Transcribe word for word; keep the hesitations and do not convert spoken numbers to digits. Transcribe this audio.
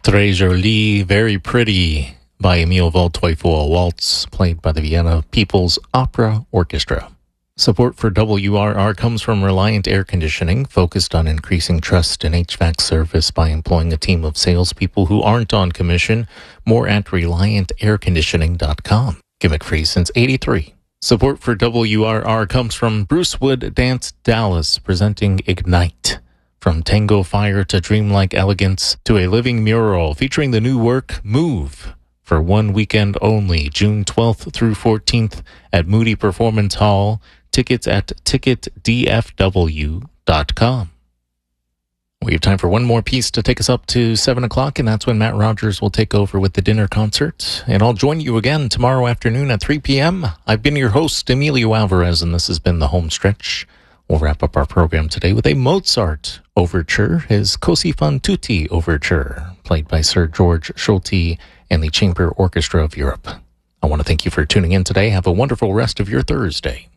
Très jolie, very pretty by Emil Waldteufel, a waltz played by the Vienna People's Opera Orchestra. Support for W R R comes from Reliant Air Conditioning, focused on increasing trust in H V A C service by employing a team of salespeople who aren't on commission. More at reliant air conditioning dot com. Gimmick-free since eighty-three. Support for W R R comes from Bruce Wood Dance Dallas, presenting Ignite. From tango fire to dreamlike elegance to a living mural featuring the new work, Move, for one weekend only, June twelfth through fourteenth at Moody Performance Hall. Tickets at ticket d f w dot com. We have time for one more piece to take us up to seven o'clock, and that's when Matt Rogers will take over with the dinner concert. And I'll join you again tomorrow afternoon at three p.m. I've been your host, Emilio Alvarez, and this has been The Home Stretch. We'll wrap up our program today with a Mozart overture, his Così fan tutti overture, played by Sir George Solti and the Chamber Orchestra of Europe. I want to thank you for tuning in today. Have a wonderful rest of your Thursday.